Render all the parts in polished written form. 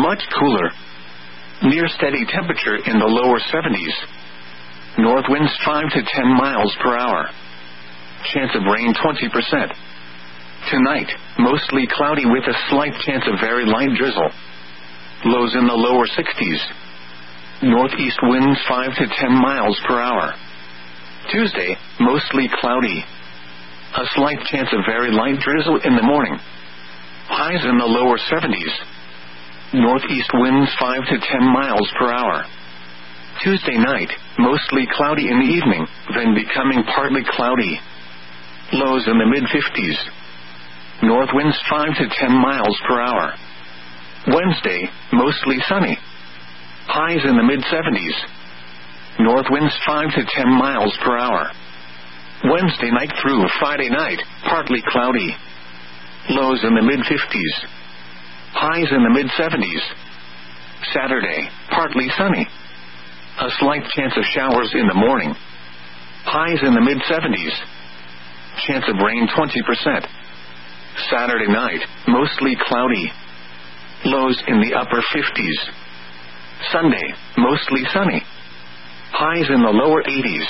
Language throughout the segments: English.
Much cooler. Near steady temperature in the lower 70s. North winds 5 to 10 miles per hour. Chance of rain 20%. Tonight, mostly cloudy with a slight chance of very light drizzle. Lows in the lower 60s. Northeast winds 5 to 10 miles per hour. Tuesday, mostly cloudy. A slight chance of very light drizzle in the morning. Highs in the lower 70s. Northeast winds 5 to 10 miles per hour. Tuesday night, mostly cloudy in the evening, then becoming partly cloudy. Lows in the mid-50s. North winds 5 to 10 miles per hour. Wednesday, mostly sunny. Highs in the mid-70s. North winds 5 to 10 miles per hour. Wednesday night through Friday night, partly cloudy. Lows in the mid-50s. Highs in the mid-70s. Saturday, partly sunny. A slight chance of showers in the morning. Highs in the mid-70s. Chance of rain 20%. Saturday night, mostly cloudy. Lows in the upper 50s. Sunday, mostly sunny. Highs in the lower 80s.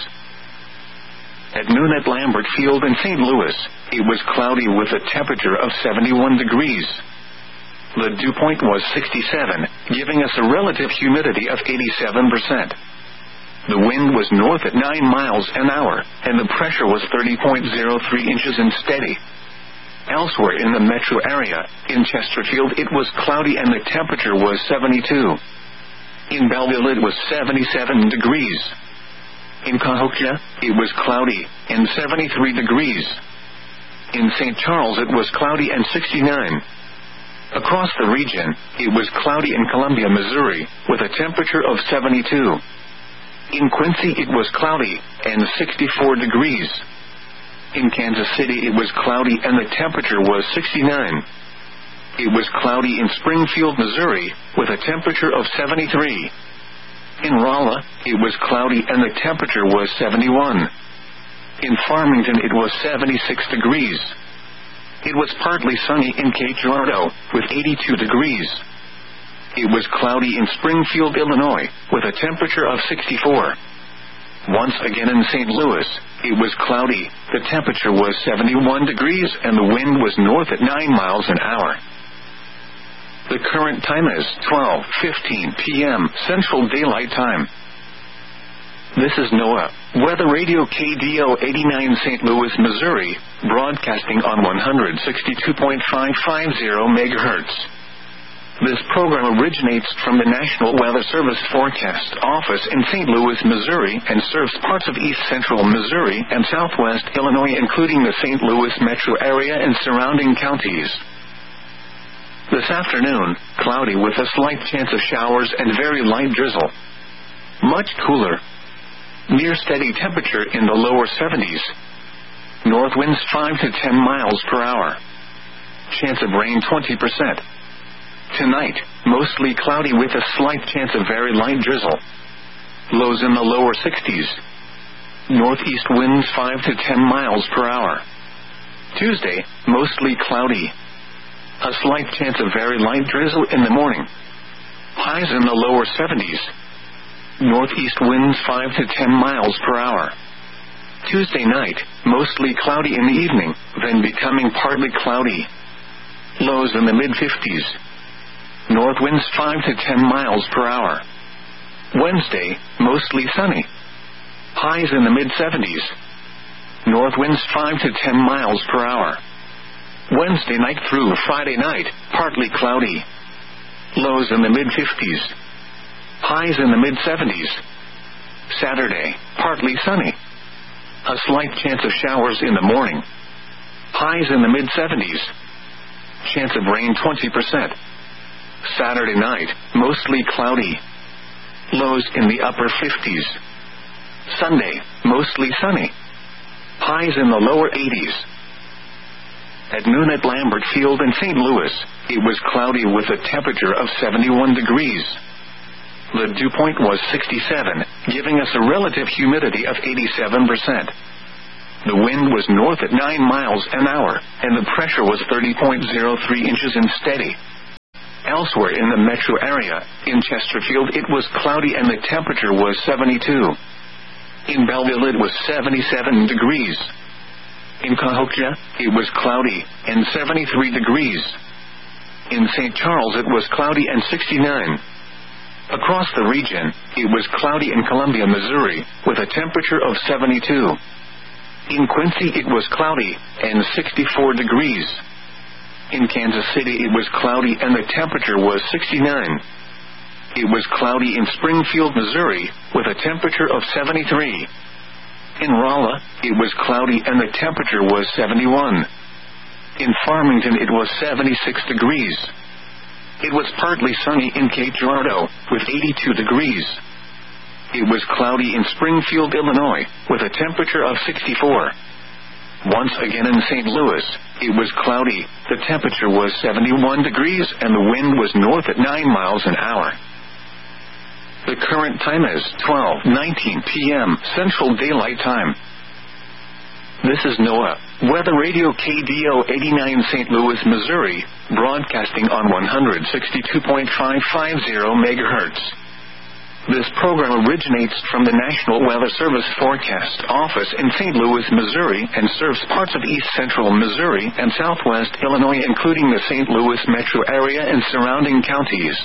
At noon at Lambert Field in St. Louis, it was cloudy with a temperature of 71 degrees. The dew point was 67, giving us a relative humidity of 87%. The wind was north at 9 miles an hour, and the pressure was 30.03 inches and steady. Elsewhere in the metro area, in Chesterfield it was cloudy and the temperature was 72. In Belleville it was 77 degrees. In Cahokia, it was cloudy and 73 degrees. In St. Charles it was cloudy and 69. Across the region, it was cloudy in Columbia, Missouri, with a temperature of 72. In Quincy it was cloudy and 64 degrees. In Kansas City it was cloudy and the temperature was 69. It was cloudy in Springfield, Missouri, with a temperature of 73. In Rolla, it was cloudy and the temperature was 71. In Farmington it was 76 degrees. It was partly sunny in Cape Girardeau, with 82 degrees. It was cloudy in Springfield, Illinois, with a temperature of 64. Once again in St. Louis, it was cloudy, the temperature was 71 degrees and the wind was north at 9 miles an hour. The current time is 12:15 p.m. Central Daylight Time. This is NOAA, Weather Radio KDO 89 St. Louis, Missouri, broadcasting on 162.550 MHz. This program originates from the National Weather Service Forecast Office in St. Louis, Missouri, and serves parts of east central Missouri and southwest Illinois, including the St. Louis metro area and surrounding counties. This afternoon, cloudy with a slight chance of showers and very light drizzle. Much cooler. Near steady temperature in the lower 70s. North winds 5 to 10 miles per hour. Chance of rain 20%. Tonight, mostly cloudy with a slight chance of very light drizzle. Lows in the lower 60s. Northeast winds 5 to 10 miles per hour. Tuesday, mostly cloudy. A slight chance of very light drizzle in the morning. Highs in the lower 70s. Northeast winds 5 to 10 miles per hour. Tuesday night, mostly cloudy in the evening, then becoming partly cloudy. Lows in the mid-50s. North winds 5 to 10 miles per hour. Wednesday, mostly sunny. Highs in the mid-70s. North winds 5 to 10 miles per hour. Wednesday night through Friday night, partly cloudy. Lows in the mid-50s. Highs in the mid-70s. Saturday, partly sunny. A slight chance of showers in the morning. Highs in the mid-70s. Chance of rain 20%. Saturday night, mostly cloudy. Lows in the upper 50s. Sunday, mostly sunny. Highs in the lower 80s. At noon at Lambert Field in St. Louis, it was cloudy with a temperature of 71 degrees. The dew point was 67, giving us a relative humidity of 87%. The wind was north at 9 miles an hour, and the pressure was 30.03 inches and steady. Elsewhere in the metro area, in Chesterfield it was cloudy and the temperature was 72. In Belleville it was 77 degrees. In Cahokia, it was cloudy and 73 degrees. In St. Charles it was cloudy and 69. Across the region, it was cloudy in Columbia, Missouri, with a temperature of 72. In Quincy it was cloudy and 64 degrees. In Kansas City it was cloudy and the temperature was 69. It was cloudy in Springfield, Missouri, with a temperature of 73. In Rolla, it was cloudy and the temperature was 71. In Farmington it was 76 degrees. It was partly sunny in Cape Girardeau, with 82 degrees. It was cloudy in Springfield, Illinois, with a temperature of 64. Once again in St. Louis, it was cloudy, the temperature was 71 degrees and the wind was north at 9 miles an hour. The current time is 12:19 p.m. Central Daylight Time. This is NOAA, Weather Radio KDO 89 St. Louis, Missouri, broadcasting on 162.550 MHz. This program originates from the National Weather Service Forecast Office in St. Louis, Missouri, and serves parts of east central Missouri and southwest Illinois, including the St. Louis metro area and surrounding counties.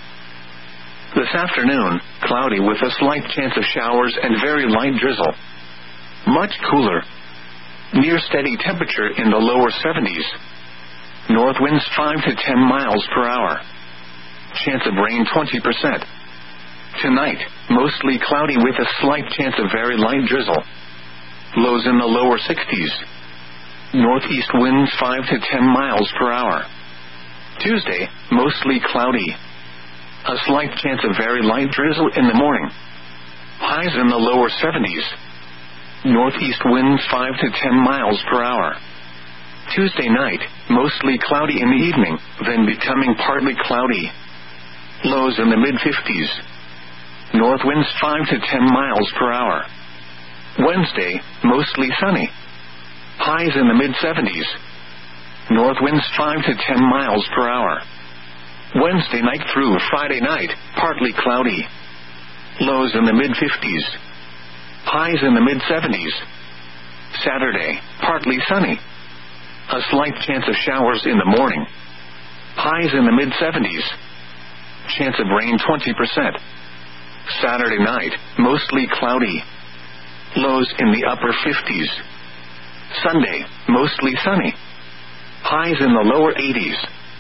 This afternoon, cloudy with a slight chance of showers and very light drizzle. Much cooler. Near steady temperature in the lower 70s. North winds 5 to 10 miles per hour. Chance of rain 20%. Tonight, mostly cloudy with a slight chance of very light drizzle. Lows in the lower 60s. Northeast winds 5 to 10 miles per hour. Tuesday, mostly cloudy. A slight chance of very light drizzle in the morning. Highs in the lower 70s. Northeast winds 5 to 10 miles per hour. Tuesday night, mostly cloudy in the evening, then becoming partly cloudy. Lows in the mid-50s. North winds 5 to 10 miles per hour. Wednesday, mostly sunny. Highs in the mid-70s. North winds 5 to 10 miles per hour. Wednesday night through Friday night, partly cloudy. Lows in the mid-50s. Highs in the mid-70s. Saturday, partly sunny. A slight chance of showers in the morning. Highs in the mid-70s. Chance of rain 20%. Saturday night, mostly cloudy. Lows in the upper 50s. Sunday, mostly sunny. Highs in the lower 80s.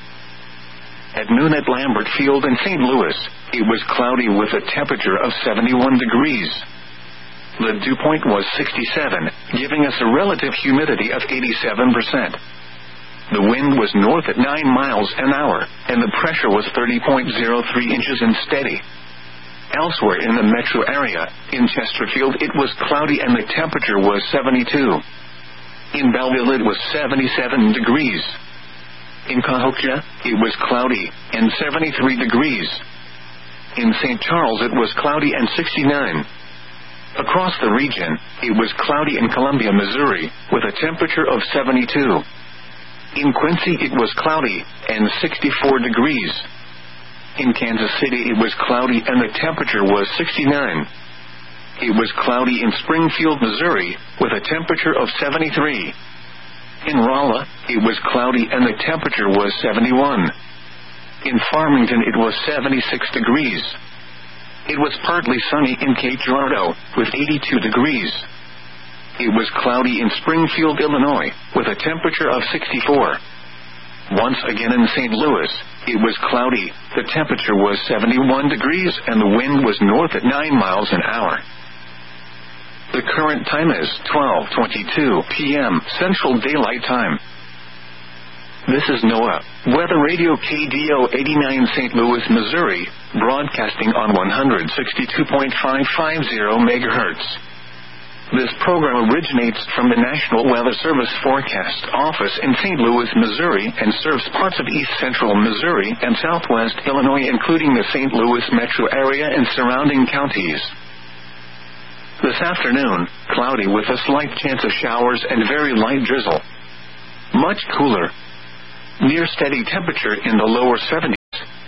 At noon at Lambert Field in St. Louis, it was cloudy with a temperature of 71 degrees. The dew point was 67, giving us a relative humidity of 87%. The wind was north at 9 miles an hour, and the pressure was 30.03 inches and steady. Elsewhere in the metro area, in Chesterfield it was cloudy and the temperature was 72. In Belleville it was 77 degrees. In Cahokia, it was cloudy and 73 degrees. In St. Charles it was cloudy and 69. Across the region, it was cloudy in Columbia, Missouri, with a temperature of 72. In Quincy it was cloudy and 64 degrees. In Kansas City it was cloudy and the temperature was 69. It was cloudy in Springfield, Missouri, with a temperature of 73. In Rolla, it was cloudy and the temperature was 71. In Farmington it was 76 degrees. It was partly sunny in Cape Girardeau, with 82 degrees. It was cloudy in Springfield, Illinois, with a temperature of 64. Once again in St. Louis, it was cloudy, the temperature was 71 degrees and the wind was north at 9 miles an hour. The current time is 12:22 p.m. Central Daylight Time. This is NOAA, Weather Radio KDO 89 St. Louis, Missouri, broadcasting on 162.550 MHz. This program originates from the National Weather Service Forecast Office in St. Louis, Missouri, and serves parts of east central Missouri and southwest Illinois, including the St. Louis metro area and surrounding counties. This afternoon, cloudy with a slight chance of showers and very light drizzle. Much cooler. Near steady temperature in the lower 70s.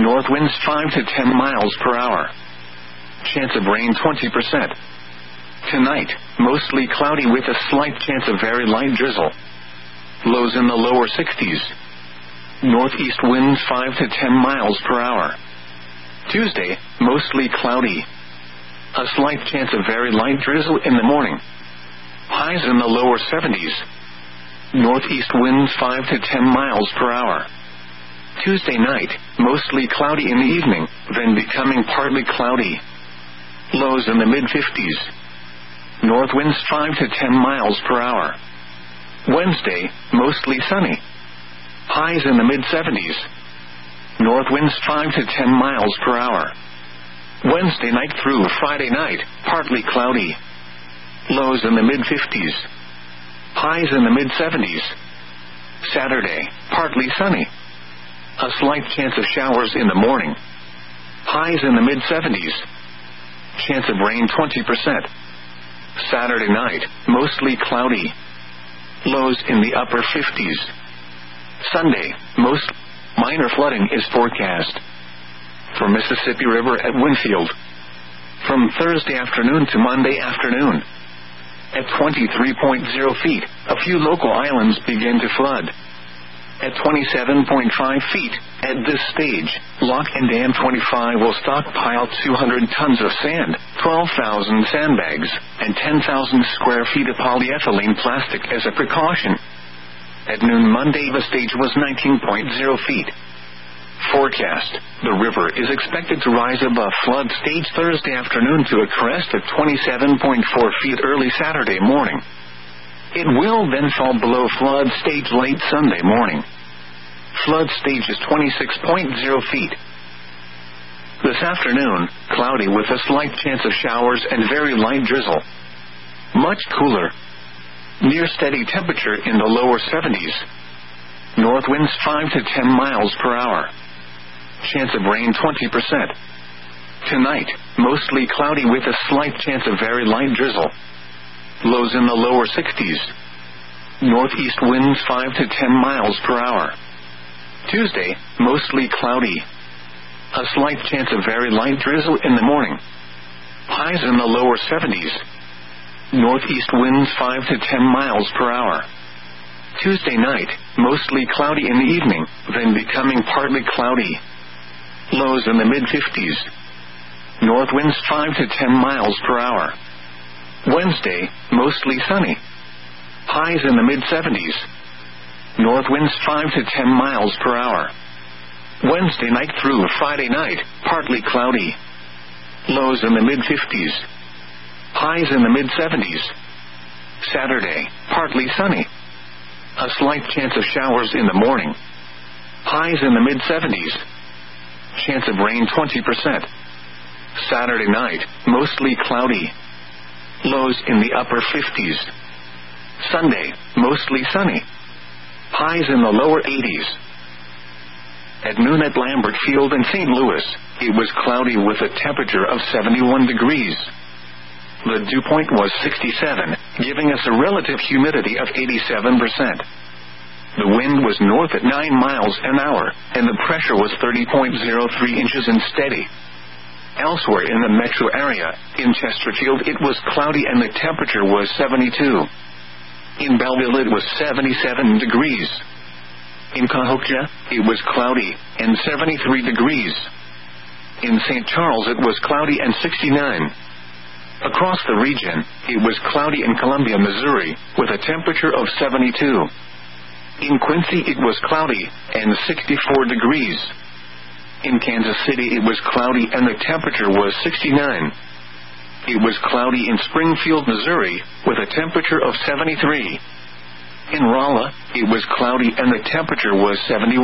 North winds 5 to 10 miles per hour. Chance of rain 20%. Tonight, mostly cloudy with a slight chance of very light drizzle. Lows in the lower 60s. Northeast winds 5 to 10 miles per hour. Tuesday, mostly cloudy. A slight chance of very light drizzle in the morning. Highs in the lower 70s. Northeast winds 5 to 10 miles per hour. Tuesday night, mostly cloudy in the evening, then becoming partly cloudy. Lows in the mid-50s. North winds 5 to 10 miles per hour. Wednesday, mostly sunny. Highs in the mid-70s. North winds 5 to 10 miles per hour. Wednesday night through Friday night, partly cloudy. Lows in the mid-50s. Highs in the mid-70s. Saturday, partly sunny. A slight chance of showers in the morning. Highs in the mid-70s. Chance of rain 20%. Saturday night, mostly cloudy. Lows in the upper 50s. Sunday, most minor flooding is forecast. For Mississippi River at Winfield. From Thursday afternoon to Monday afternoon. At 23.0 feet, a few local islands begin to flood. At 27.5 feet, at this stage, Lock and Dam 25 will stockpile 200 tons of sand, 12,000 sandbags, and 10,000 square feet of polyethylene plastic as a precaution. At noon Monday, the stage was 19.0 feet. Forecast: the river is expected to rise above flood stage Thursday afternoon to a crest of 27.4 feet early Saturday morning. It will then fall below flood stage late Sunday morning. Flood stage is 26.0 feet. This afternoon, cloudy with a slight chance of showers and very light drizzle. Much cooler. Near steady temperature in the lower 70s. North winds 5 to 10 miles per hour. Chance of rain 20%. Tonight, mostly cloudy with a slight chance of very light drizzle. Lows in the lower 60s. Northeast winds 5 to 10 miles per hour. Tuesday, mostly cloudy. A slight chance of very light drizzle in the morning. Highs in the lower 70s. Northeast winds 5 to 10 miles per hour. Tuesday night, mostly cloudy in the evening, then becoming partly cloudy. Lows in the mid-50s. North winds 5 to 10 miles per hour. Wednesday, mostly sunny. Highs in the mid-70s. North winds 5 to 10 miles per hour. Wednesday night through Friday night, partly cloudy. Lows in the mid-50s. Highs in the mid-70s. Saturday, partly sunny. A slight chance of showers in the morning. Highs in the mid-70s. Chance of rain 20%. Saturday night, mostly cloudy. Lows in the upper 50s. Sunday, mostly sunny. Highs in the lower 80s. At noon at Lambert Field in St. Louis, it was cloudy with a temperature of 71 degrees. The dew point was 67, giving us a relative humidity of 87%. The wind was north at 9 miles an hour, and the pressure was 30.03 inches and steady. Elsewhere in the metro area, in Chesterfield it was cloudy and the temperature was 72. In Belleville it was 77 degrees. In Cahokia, it was cloudy and 73 degrees. In St. Charles it was cloudy and 69. Across the region, it was cloudy in Columbia, Missouri, with a temperature of 72. In Quincy it was cloudy and 64 degrees. In Kansas City it was cloudy and the temperature was 69. It was cloudy in Springfield, Missouri, with a temperature of 73. In Rolla, it was cloudy and the temperature was 71.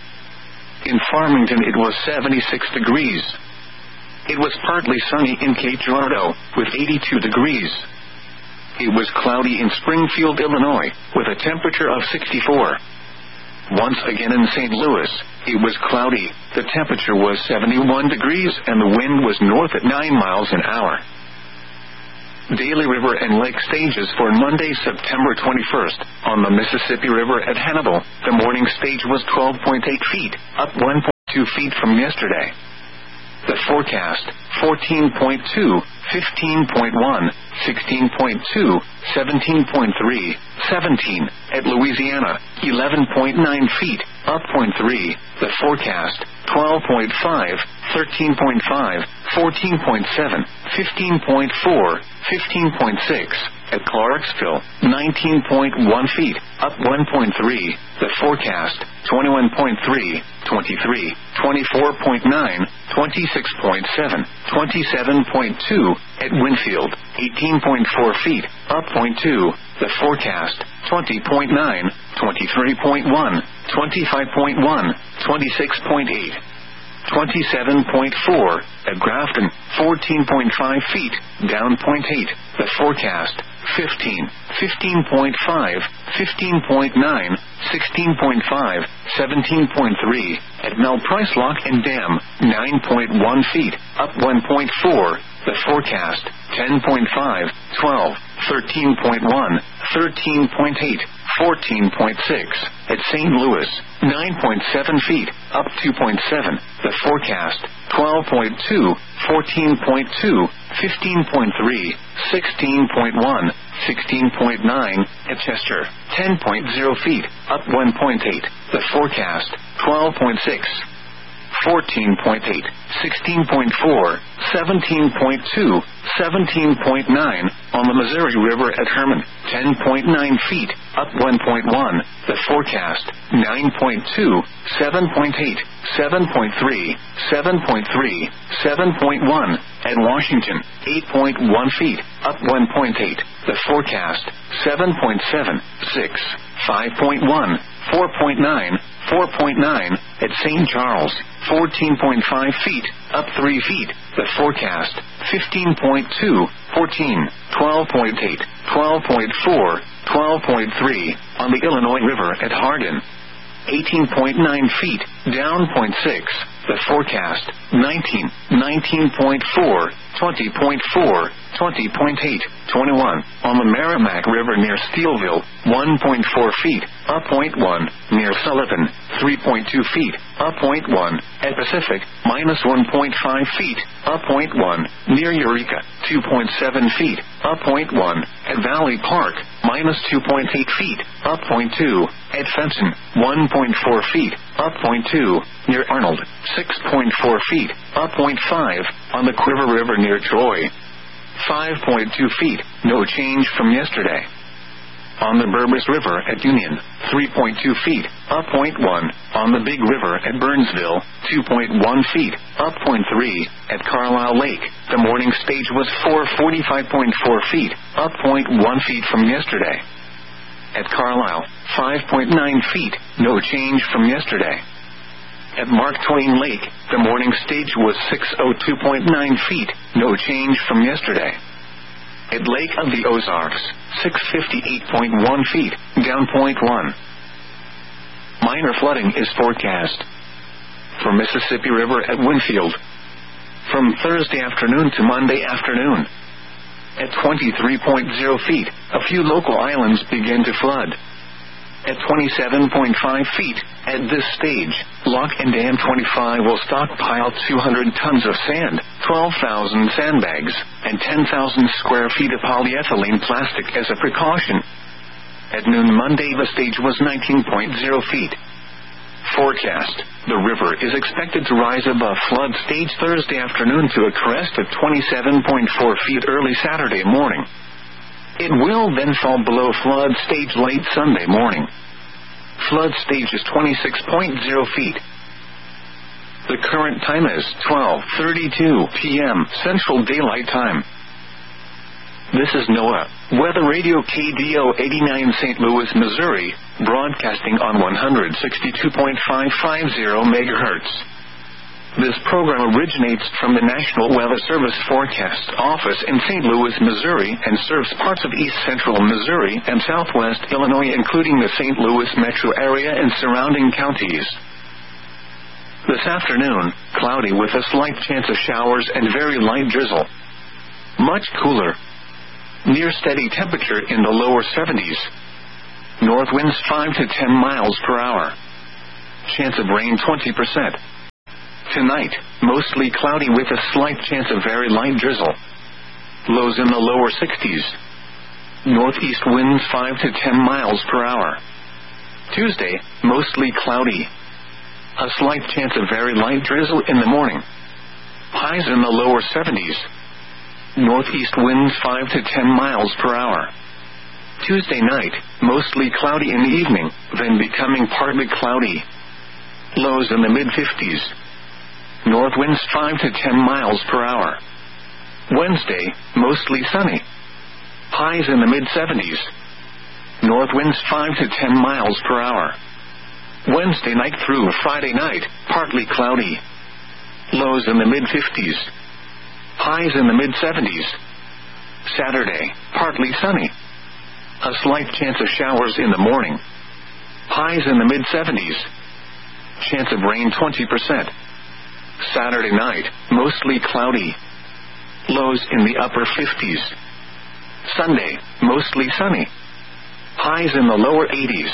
In Farmington it was 76 degrees. It was partly sunny in Cape Girardeau, with 82 degrees. It was cloudy in Springfield, Illinois, with a temperature of 64. Once again in St. Louis, it was cloudy, the temperature was 71 degrees and the wind was north at 9 miles an hour. Daily river and lake stages for Monday, September 21st. On the Mississippi River at Hannibal, the morning stage was 12.8 feet, up 1. 2 feet from yesterday. The forecast, 14.2, 15.1, 16.2, 17.3, 17. At Louisiana, 11.9 feet, up 0.3. The forecast, 12.5, 13.5, 14.7, 15.4, 15.6. At Clarksville, 19.1 feet, up 1.3. The forecast, 21.3, 23, 24.9, 26.7, 27.2. At Winfield, 18.4 feet, up 0.2. The forecast, 20.9, 23.1, 25.1, 26.8. 27.4. At Grafton, 14.5 feet, down 0.8. The forecast, 15, 15.5, 15.9, 16.5, 17.3. At Mel Price Lock and Dam, 9.1 feet, up 1.4. The forecast, 10.5, 12, 13.1, 13.8, 14.6. At St. Louis, 9.7 feet, up 2.7. The forecast, 12.2, 14.2, 15.3, 16.1, 16.9. At Chester, 10.0 feet, up 1.8. The forecast, 12.6. 14.8, 16.4, 17.2, 17.9. On the Missouri River at Herman, 10.9 feet, up 1.1. The forecast, 9.2, 7.8, 7.3, 7.3, 7.1. At Washington, 8.1 feet, up 1.8. The forecast, 7.7, 6, 5.1, 4.9, 4.9. At St. Charles, 14.5 feet, up 3 feet. The forecast, 15.2, 14, 12.8, 12.4, 12.3. On the Illinois River at Hardin, 18.9 feet, down 0.6. The forecast, 19, 19.4, 20.4, 20.8, 21. On the Merrimack River near Steelville, 1.4 feet, up 0.1. Near Sullivan, 3.2 feet, up 0.1. At Pacific, minus 1.5 feet, up 0.1. Near Eureka, 2.7 feet, up 0.1. At Valley Park, minus 2.8 feet, up 0.2. At Fenton, 1.4 feet, up 0.2. Near Arnold, 6.4 feet, up 0.5. On the Quiver River near Troy, 5.2 feet, no change from yesterday. On the Burbus River at Union, 3.2 feet, up 0.1. On the Big River at Burnsville, 2.1 feet, up 0.3. At Carlisle Lake, the morning stage was 445.4 feet, up 0.1 feet from yesterday. At Carlisle, 5.9 feet, no change from yesterday. At Mark Twain Lake, the morning stage was 602.9 feet, no change from yesterday. At Lake of the Ozarks, 658.1 feet, down 0.1. Minor flooding is forecast. For Mississippi River at Winfield, from Thursday afternoon to Monday afternoon. At 23.0 feet, a few local islands begin to flood. At 27.5 feet, at this stage, Lock and Dam 25 will stockpile 200 tons of sand, 12,000 sandbags, and 10,000 square feet of polyethylene plastic as a precaution. At noon Monday, the stage was 19.0 feet. Forecast: the river is expected to rise above flood stage Thursday afternoon to a crest of 27.4 feet early Saturday morning. It will then fall below flood stage late Sunday morning. Flood stage is 26.0 feet. The current time is 12:32 p.m. Central Daylight Time. This is NOAA Weather Radio KDO 89 St. Louis, Missouri, broadcasting on 162.550 MHz. This program originates from the National Weather Service Forecast Office in St. Louis, Missouri, and serves parts of east central Missouri and southwest Illinois, including the St. Louis metro area and surrounding counties. This afternoon, cloudy with a slight chance of showers and very light drizzle. Much cooler. Near steady temperature in the lower 70s. North winds 5 to 10 miles per hour. Chance of rain 20%. Tonight, mostly cloudy with a slight chance of very light drizzle. Lows in the lower 60s. Northeast winds 5 to 10 miles per hour. Tuesday, mostly cloudy. A slight chance of very light drizzle in the morning. Highs in the lower 70s. Northeast winds 5 to 10 miles per hour. Tuesday night, mostly cloudy in the evening, then becoming partly cloudy. Lows in the mid-50s. North winds 5 to 10 miles per hour. Wednesday, mostly sunny. Highs in the mid-70s. North winds 5 to 10 miles per hour. Wednesday night through Friday night, partly cloudy. Lows in the mid-50s. Highs in the mid-70s. Saturday, partly sunny. A slight chance of showers in the morning. Highs in the mid-70s. Chance of rain 20%. Saturday night, mostly cloudy. Lows in the upper 50s. Sunday, mostly sunny. Highs in the lower 80s.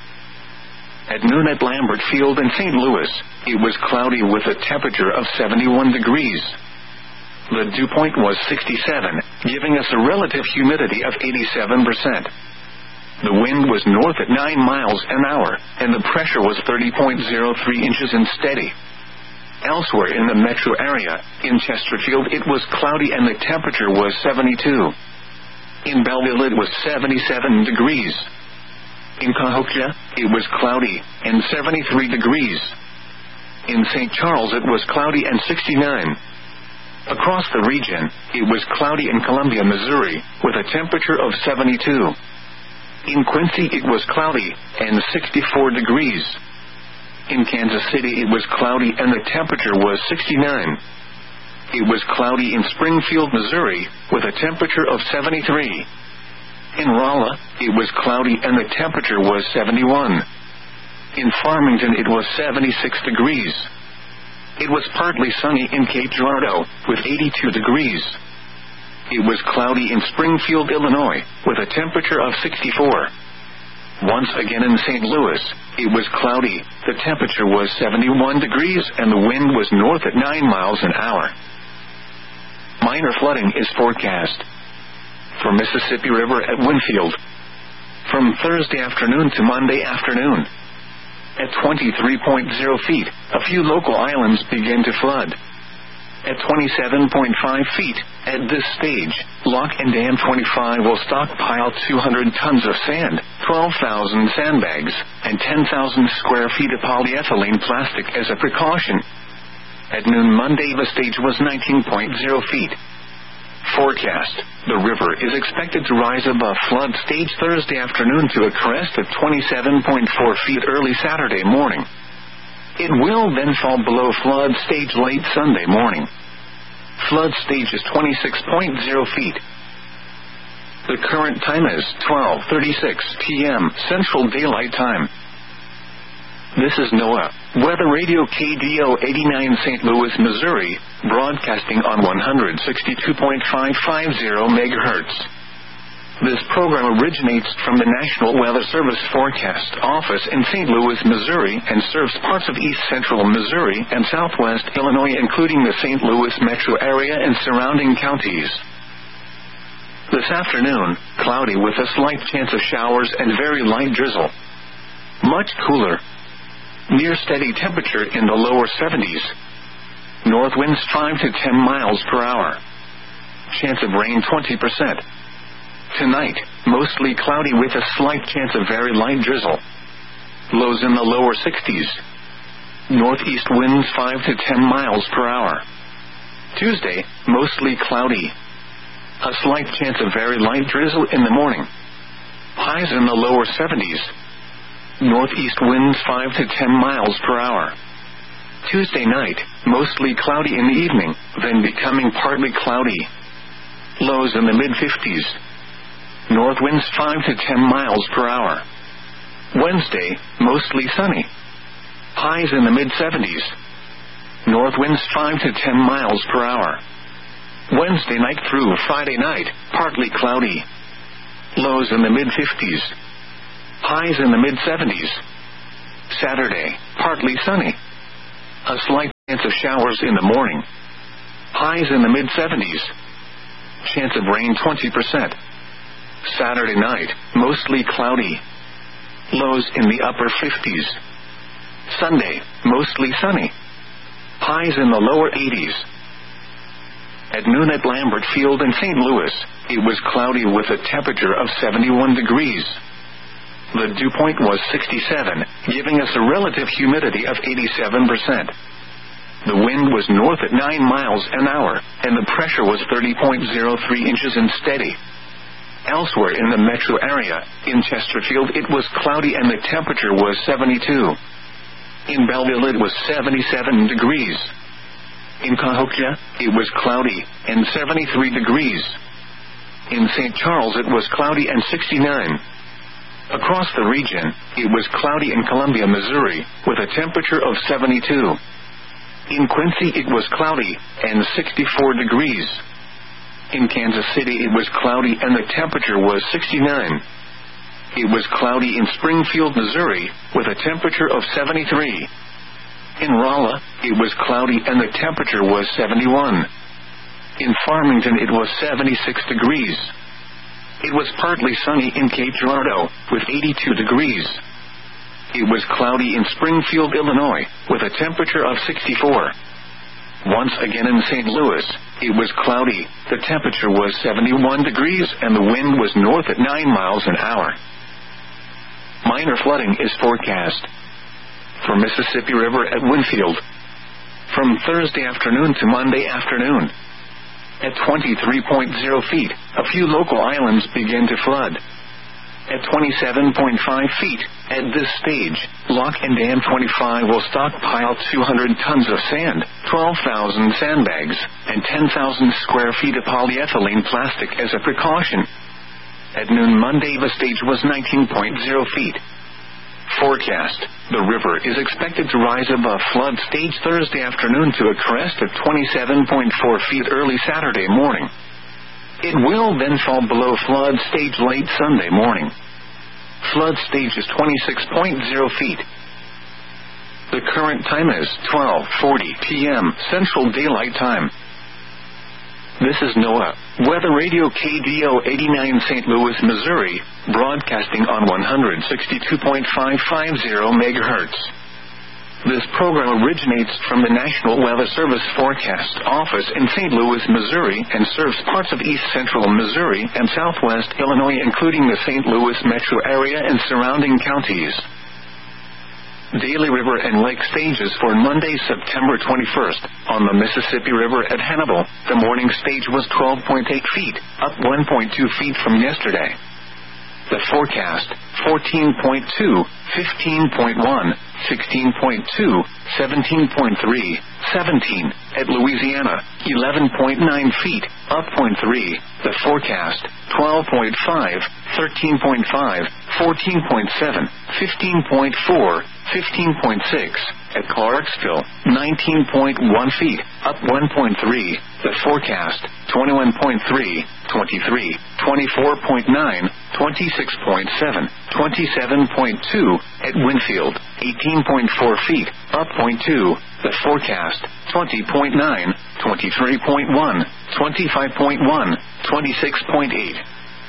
At noon at Lambert Field in St. Louis, it was cloudy with a temperature of 71 degrees. The dew point was 67, giving us a relative humidity of 87%. The wind was north at 9 miles an hour, and the pressure was 30.03 inches and steady. Elsewhere in the metro area, in Chesterfield it was cloudy and the temperature was 72. In Belleville it was 77 degrees. In Cahokia, it was cloudy and 73 degrees. In St. Charles it was cloudy and 69. Across the region, it was cloudy in Columbia, Missouri, with a temperature of 72. In Quincy it was cloudy and 64 degrees. In Kansas City it was cloudy and the temperature was 69. It was cloudy in Springfield, Missouri, with a temperature of 73. In Rolla, it was cloudy and the temperature was 71. In Farmington it was 76 degrees. It was partly sunny in Cape Girardeau, with 82 degrees. It was cloudy in Springfield, Illinois, with a temperature of 64. Once again in St. Louis, it was cloudy, the temperature was 71 degrees and the wind was north at 9 miles an hour. Minor flooding is forecast. For Mississippi River at Winfield. From Thursday afternoon to Monday afternoon. At 23.0 feet, a few local islands begin to flood. At 27.5 feet, at this stage, Lock and Dam 25 will stockpile 200 tons of sand, 12,000 sandbags, and 10,000 square feet of polyethylene plastic as a precaution. At noon Monday, the stage was 19.0 feet. Forecast: the river is expected to rise above flood stage Thursday afternoon to a crest of 27.4 feet early Saturday morning. It will then fall below flood stage late Sunday morning. Flood stage is 26.0 feet. The current time is 12:36 p.m. Central Daylight Time. This is NOAA Weather Radio KDO 89 St. Louis, Missouri, broadcasting on 162.550 MHz. This program originates from the National Weather Service Forecast Office in St. Louis, Missouri, and serves parts of east central Missouri and southwest Illinois, including the St. Louis metro area and surrounding counties. This afternoon, cloudy with a slight chance of showers and very light drizzle. Much cooler. Near steady temperature in the lower 70s. North winds 5 to 10 miles per hour. Chance of rain 20%. Tonight, mostly cloudy with a slight chance of very light drizzle. Lows in the lower 60s. Northeast winds 5 to 10 miles per hour. Tuesday, mostly cloudy. A slight chance of very light drizzle in the morning. Highs in the lower 70s. Northeast winds 5 to 10 miles per hour. Tuesday night, mostly cloudy in the evening, then becoming partly cloudy. Lows in the mid-50s. North winds 5 to 10 miles per hour. Wednesday, mostly sunny. Highs in the mid-70s. North winds 5 to 10 miles per hour. Wednesday night through Friday night, partly cloudy. Lows in the mid-50s. Highs in the mid-70s. Saturday, partly sunny. A slight Chance of showers in the morning. Highs in the mid-70s. Chance of rain 20%. Saturday night, mostly cloudy. Lows in the upper 50s. Sunday, mostly sunny. Highs in the lower 80s. At noon at Lambert Field in St. Louis, it was cloudy with a temperature of 71 degrees. The dew point was 67, giving us a relative humidity of 87%. The wind was north at 9 miles an hour, and the pressure was 30.03 inches and steady. Elsewhere in the metro area, in Chesterfield, it was cloudy and the temperature was 72. In Belleville, it was 77 degrees. In Cahokia, it was cloudy and 73 degrees. In St. Charles, it was cloudy and 69. Across the region, it was cloudy in Columbia, Missouri, with a temperature of 72. In Quincy, it was cloudy and 64 degrees. In Kansas City, it was cloudy and the temperature was 69. It was cloudy in Springfield, Missouri, with a temperature of 73. In Rolla, it was cloudy and the temperature was 71. In Farmington, it was 76 degrees. It was partly sunny in Cape Girardeau, with 82 degrees. It was cloudy in Springfield, Illinois, with a temperature of 64. Once again in St. Louis, it was cloudy, the temperature was 71 degrees and the wind was north at 9 miles an hour. Minor flooding is forecast for Mississippi River at Winfield from Thursday afternoon to Monday afternoon. At 23.0 feet, a few local islands begin to flood. At 27.5 feet, at this stage, Lock and Dam 25 will stockpile 200 tons of sand, 12,000 sandbags, and 10,000 square feet of polyethylene plastic as a precaution. At noon Monday, the stage was 19.0 feet. Forecast: the river is expected to rise above flood stage Thursday afternoon to a crest of 27.4 feet early Saturday morning. It will then fall below flood stage late Sunday morning. Flood stage is 26.0 feet. The current time is 12:40 p.m. Central Daylight Time. This is NOAA Weather Radio KDO 89 St. Louis, Missouri, broadcasting on 162.550 MHz. This program originates from the National Weather Service Forecast Office in St. Louis, Missouri, and serves parts of east central Missouri and southwest Illinois, including the St. Louis metro area and surrounding counties. Daily river and lake stages for Monday, September 21st. On the Mississippi River at Hannibal, the morning stage was 12.8 feet, up 1.2 feet from yesterday. The forecast: 14.2, 15.1, 16.2, 17.3, 17. At Louisiana, 11.9 feet, up 0.3. The forecast: 12.5, 13.5, 14.7, 15.4, 15.6. At Clarksville, 19.1 feet, up 1.3. The forecast: 21.3, 23, 24.9, 26.7, 27.2. At Winfield, 18.4 feet, up 0.2. The forecast: 20.9, 23.1, 25.1, 26.8.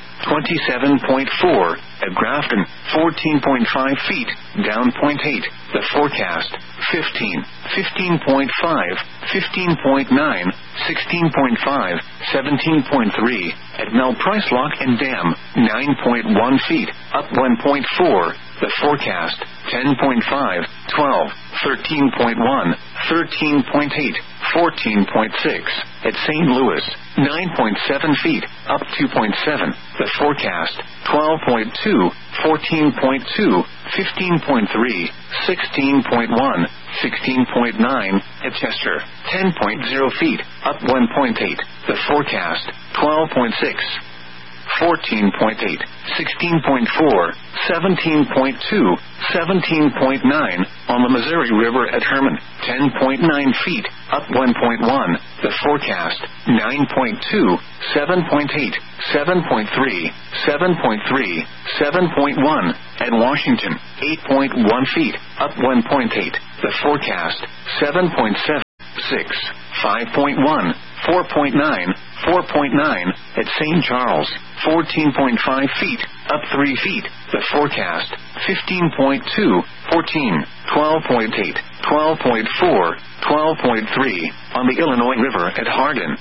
27.4. At Grafton, 14.5 feet, down 0.8. The forecast: 15, 15.5, 15.9, 16.5, 17.3. At Mel Price Lock and Dam, 9.1 feet, up 1.4. The forecast: 10.5, 12, 13.1, 13.8, 14.6. At St. Louis, 9.7 feet, up 2.7. The forecast: 12.2, 14.2, 15.3, 16.1, 16.9. At Chester, 10.0 feet, up 1.8. The forecast: 12.6. 14.8, 16.4, 17.2, 17.9. On the Missouri River at Herman, 10.9 feet, up 1.1. The forecast: 9.2, 7.8, 7.3, 7.3, 7.1. At Washington, 8.1 feet, up 1.8. The forecast: 7.7. 5.1, 4.9, 4.9, at St. Charles, 14.5 feet, up 3 feet. The forecast, 15.2, 14, 12.8, 12.4, 12.3, on the Illinois River at Hardin.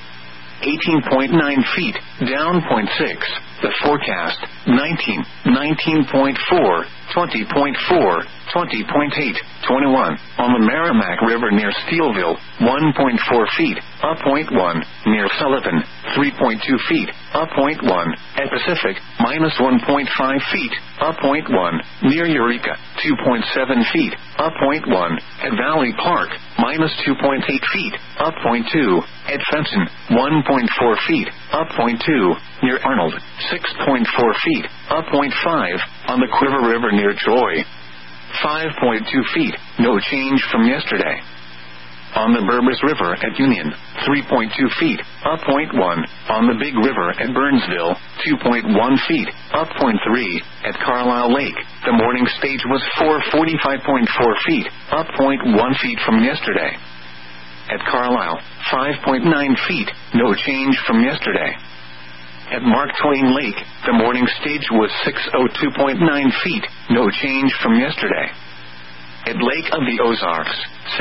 18.9 feet, down 0.6. The forecast, 19, 19.4, 20.4, 20.8, 21. On the Merrimack River near Steelville, 1.4 feet, up 0.1. Near Sullivan, 3.2 feet, up 0.1. At Pacific, minus 1.5 feet, up 0.1. Near Eureka, 2.7 feet, up 0.1. At Valley Park, minus 2.8 feet, up 0.2. At Fenton, 1.4 feet, up 0.2. Near Arnold, 6.4 feet, up 0.5. On the Quiver River near Troy, 5.2 feet, no change from yesterday. On the Burbus River at Union, 3.2 feet, up 0.1. On the Big River at Burnsville, 2.1 feet, up 0.3. At Carlisle Lake, the morning stage was 445.4 feet, up 0.1 feet from yesterday. At Carlisle, 5.9 feet, no change from yesterday. At Mark Twain Lake, the morning stage was 602.9 feet, no change from yesterday. At Lake of the Ozarks,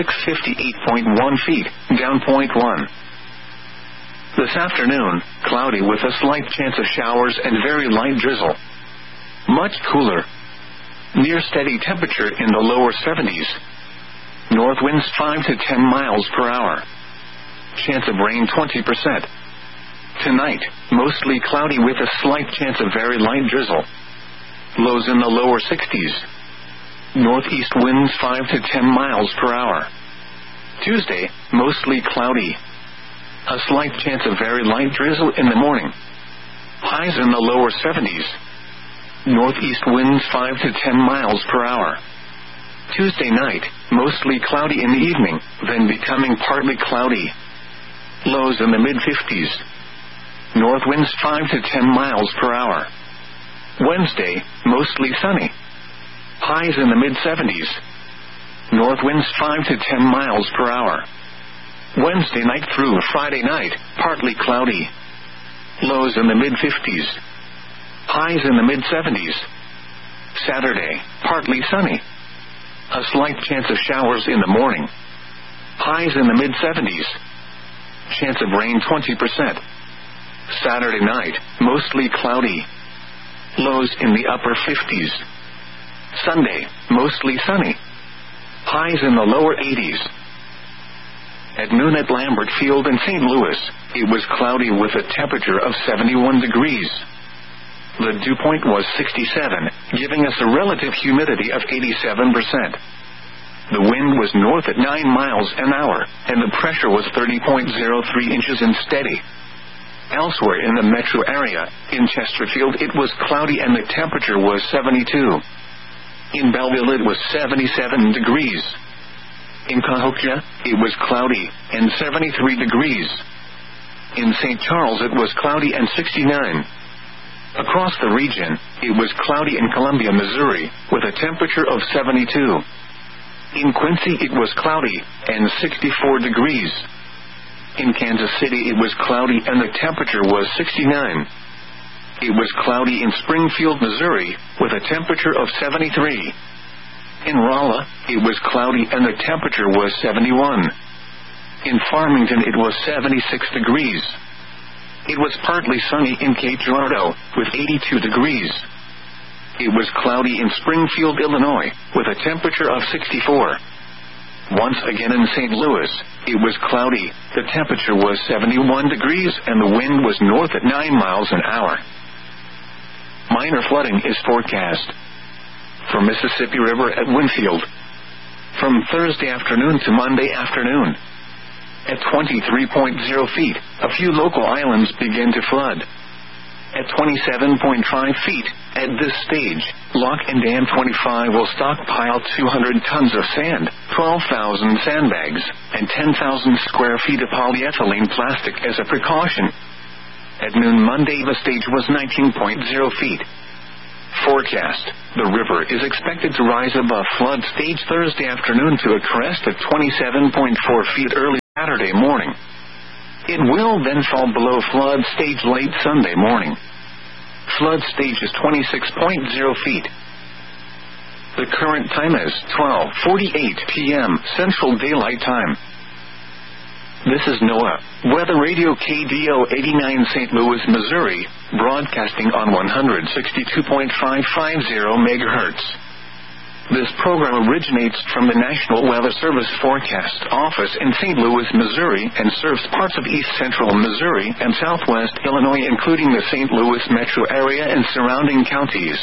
658.1 feet, down 0.1. This afternoon, cloudy with a slight chance of showers and very light drizzle. Much cooler. Near steady temperature in the lower 70s. North winds 5 to 10 miles per hour. Chance of rain 20%. Tonight, mostly cloudy with a slight chance of very light drizzle. Lows in the lower 60s. Northeast winds 5 to 10 miles per hour. Tuesday, mostly cloudy. A slight chance of very light drizzle in the morning. Highs in the lower 70s. Northeast winds 5 to 10 miles per hour. Tuesday night, mostly cloudy in the evening, then becoming partly cloudy. Lows in the mid-50s. North winds 5 to 10 miles per hour. Wednesday, mostly sunny. Highs in the mid-70s. North winds 5 to 10 miles per hour. Wednesday night through Friday night, partly cloudy. Lows in the mid-50s. Highs in the mid-70s. Saturday, partly sunny. A slight chance of showers in the morning. Highs in the mid-70s. Chance of rain 20%. Saturday night, mostly cloudy. Lows in the upper 50s. Sunday, mostly sunny. Highs in the lower 80s. At noon at Lambert Field in St. Louis, it was cloudy with a temperature of 71 degrees. The dew point was 67, giving us a relative humidity of 87%. The wind was north at 9 miles an hour, and the pressure was 30.03 inches and steady. Elsewhere in the metro area, in Chesterfield it was cloudy and the temperature was 72. In Belleville it was 77 degrees. In Cahokia, it was cloudy and 73 degrees. In St. Charles it was cloudy and 69. Across the region, it was cloudy in Columbia, Missouri, with a temperature of 72. In Quincy it was cloudy and 64 degrees. In Kansas City it was cloudy and the temperature was 69. It was cloudy in Springfield, Missouri, with a temperature of 73. In Rolla, it was cloudy and the temperature was 71. In Farmington it was 76 degrees. It was partly sunny in Cape Girardeau, with 82 degrees. It was cloudy in Springfield, Illinois, with a temperature of 64. Once again in St. Louis, it was cloudy, the temperature was 71 degrees and the wind was north at 9 miles an hour. Minor flooding is forecast. For Mississippi River at Winfield, from Thursday afternoon to Monday afternoon. At 23.0 feet, a few local islands begin to flood. At 27.5 feet, at this stage, Lock and Dam 25 will stockpile 200 tons of sand, 12,000 sandbags, and 10,000 square feet of polyethylene plastic as a precaution. At noon Monday, the stage was 19.0 feet. Forecast: the river is expected to rise above flood stage Thursday afternoon to a crest of 27.4 feet early Saturday morning. It will then fall below flood stage late Sunday morning. Flood stage is 26.0 feet. The current time is 12:48 p.m. Central Daylight Time. This is NOAA Weather Radio KDO 89 St. Louis, Missouri, broadcasting on 162.550 MHz. This program originates from the National Weather Service Forecast Office in St. Louis, Missouri, and serves parts of east central Missouri and southwest Illinois, including the St. Louis metro area and surrounding counties.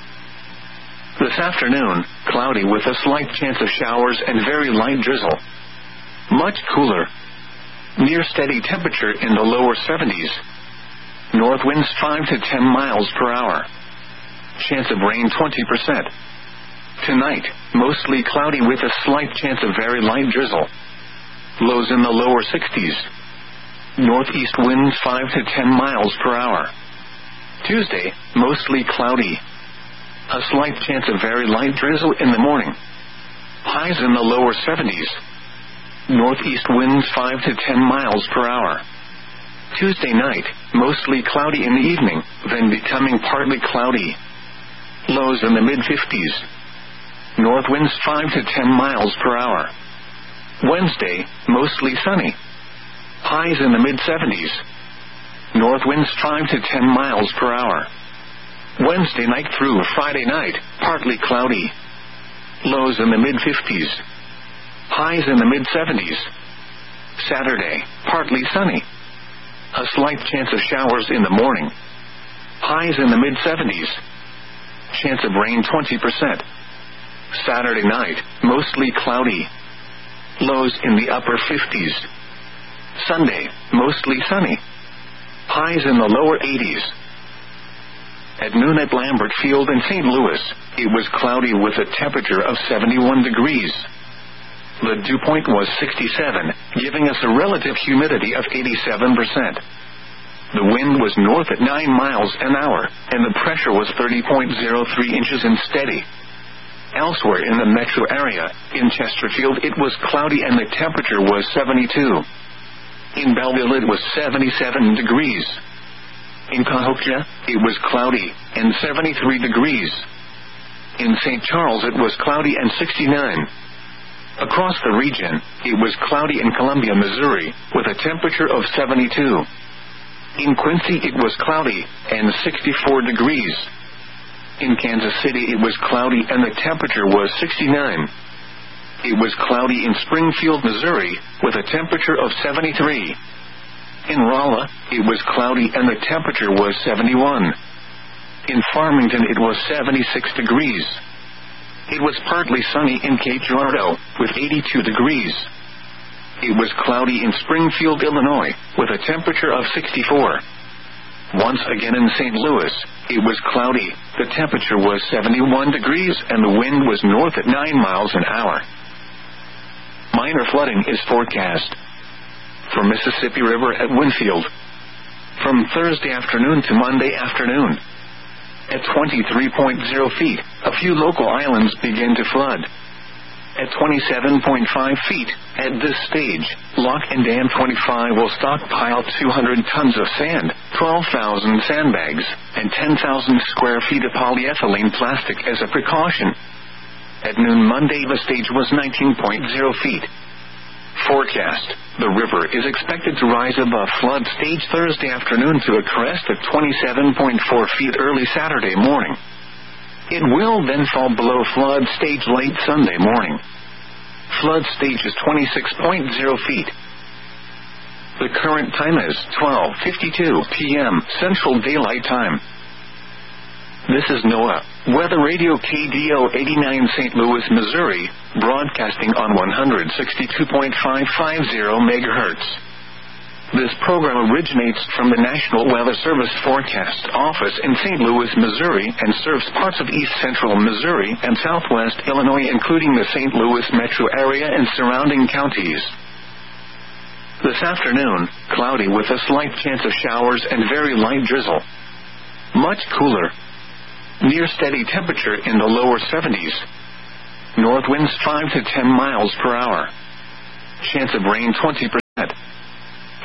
This afternoon, cloudy with a slight chance of showers and very light drizzle. Much cooler. Near steady temperature in the lower 70s. North winds 5 to 10 miles per hour. Chance of rain 20%. Tonight, mostly cloudy with a slight chance of very light drizzle. Lows in the lower 60s. Northeast winds 5 to 10 miles per hour. Tuesday, mostly cloudy. A slight chance of very light drizzle in the morning. Highs in the lower 70s. Northeast winds 5 to 10 miles per hour. Tuesday night, mostly cloudy in the evening, then becoming partly cloudy. Lows in the mid-50s. North winds 5 to 10 miles per hour. Wednesday, mostly sunny. Highs in the mid-70s. North winds 5 to 10 miles per hour. Wednesday night through Friday night, partly cloudy. Lows in the mid-50s. Highs in the mid-70s. Saturday, partly sunny. A slight chance of showers in the morning. Highs in the mid-70s. Chance of rain 20%. Saturday night, mostly cloudy. Lows in the upper 50s. Sunday, mostly sunny. Highs in the lower 80s. At noon at Lambert Field in St. Louis, it was cloudy with a temperature of 71 degrees. The dew point was 67, giving us a relative humidity of 87%. The wind was north at 9 miles an hour, and the pressure was 30.03 inches and steady. Elsewhere in the metro area, in Chesterfield it was cloudy and the temperature was 72. In Belleville it was 77 degrees. In Cahokia, it was cloudy and 73 degrees. In St. Charles it was cloudy and 69. Across the region, it was cloudy in Columbia, Missouri, with a temperature of 72. In Quincy it was cloudy and 64 degrees. In Kansas City it was cloudy and the temperature was 69. It was cloudy in Springfield, Missouri, with a temperature of 73. In Rolla, it was cloudy and the temperature was 71. In Farmington it was 76 degrees. It was partly sunny in Cape Girardeau, with 82 degrees. It was cloudy in Springfield, Illinois, with a temperature of 64. Once again in St. Louis, it was cloudy, the temperature was 71 degrees and the wind was north at 9 miles an hour. Minor flooding is forecast for Mississippi River at Winfield from Thursday afternoon to Monday afternoon. At 23.0 feet, a few local islands begin to flood. At 27.5 feet, at this stage, Lock and Dam 25 will stockpile 200 tons of sand, 12,000 sandbags, and 10,000 square feet of polyethylene plastic as a precaution. At noon Monday, the stage was 19.0 feet. Forecast: the river is expected to rise above flood stage Thursday afternoon to a crest of 27.4 feet early Saturday morning. It will then fall below flood stage late Sunday morning. Flood stage is 26.0 feet. The current time is 12:52 p.m. Central Daylight Time. This is NOAA Weather Radio KDO 89 St. Louis, Missouri, broadcasting on 162.550 MHz. This program originates from the National Weather Service Forecast Office in St. Louis, Missouri, and serves parts of east central Missouri and southwest Illinois, including the St. Louis metro area and surrounding counties. This afternoon, cloudy with a slight chance of showers and very light drizzle. Much cooler. Near steady temperature in the lower 70s. North winds 5 to 10 miles per hour. Chance of rain 20%.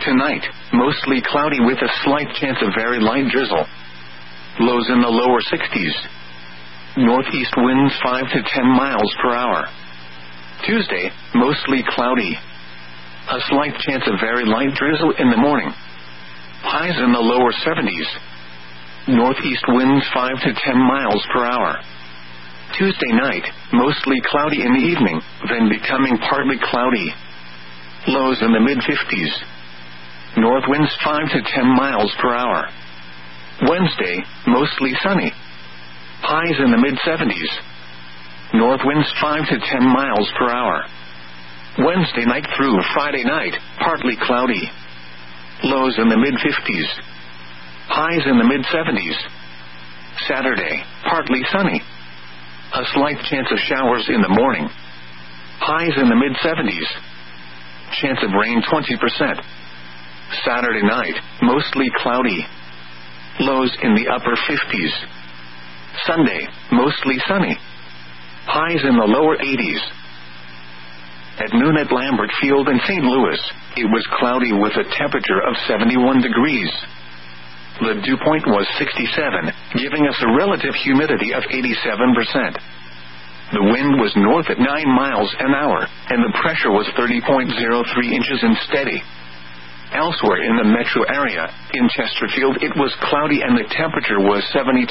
Tonight, mostly cloudy with a slight chance of very light drizzle. Lows in the lower 60s. Northeast winds 5 to 10 miles per hour. Tuesday, mostly cloudy. A slight chance of very light drizzle in the morning. Highs in the lower 70s. Northeast winds 5 to 10 miles per hour. Tuesday night, mostly cloudy in the evening, then becoming partly cloudy. Lows in the mid-50s. North winds 5 to 10 miles per hour. Wednesday, mostly sunny. Highs in the mid-70s. North winds 5 to 10 miles per hour. Wednesday night through Friday night, partly cloudy. Lows in the mid-50s. Highs in the mid-70s. Saturday, partly sunny. A slight chance of showers in the morning. Highs in the mid-70s. Chance of rain 20%. Saturday night, mostly cloudy. Lows in the upper 50s. Sunday, mostly sunny. Highs in the lower 80s. At noon at Lambert Field in St. Louis, it was cloudy with a temperature of 71 degrees. The dew point was 67, giving us a relative humidity of 87%. The wind was north at 9 miles an hour, and the pressure was 30.03 inches and steady. Elsewhere in the metro area, in Chesterfield, it was cloudy and the temperature was 72.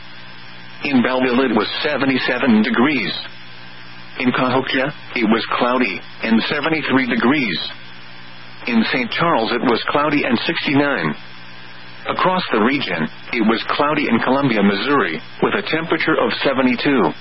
In Belleville, it was 77 degrees. In Cahokia, it was cloudy and 73 degrees. In St. Charles, it was cloudy and 69. Across the region, it was cloudy in Columbia, Missouri, with a temperature of 72.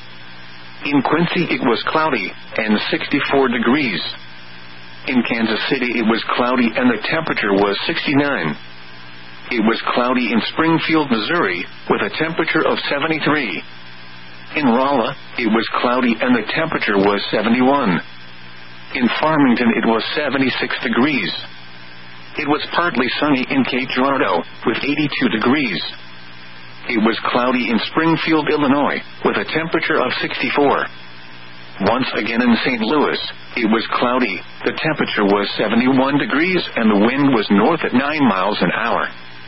In Quincy, it was cloudy and 64 degrees. In Kansas City, it was cloudy and the temperature was 69. It was cloudy in Springfield, Missouri, with a temperature of 73. In Rolla, it was cloudy and the temperature was 71. In Farmington, it was 76 degrees. It was partly sunny in Cape Girardeau, with 82 degrees. It was cloudy in Springfield, Illinois, with a temperature of 64. Once again in St. Louis, it was cloudy, the temperature was 71 degrees and the wind was north at 9 miles an hour.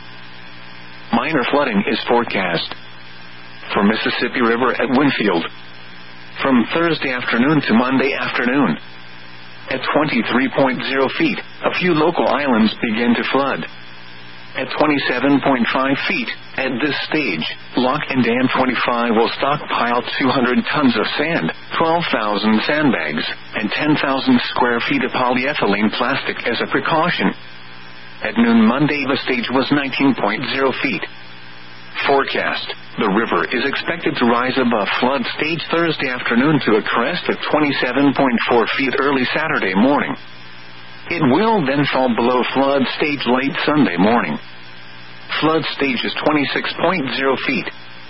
Minor flooding is forecast. For Mississippi River at Winfield. From Thursday afternoon to Monday afternoon. At 23.0 feet, a few local islands begin to flood. At 27.5 feet, at this stage, Lock and Dam 25 will stockpile 200 tons of sand, 12,000 sandbags, and 10,000 square feet of polyethylene plastic as a precaution. At noon Monday, the stage was 19.0 feet. Forecast: the river is expected to rise above flood stage Thursday afternoon to a crest of 27.4 feet early Saturday morning. It will then fall below flood stage late Sunday morning. Flood stage is 26.0 feet.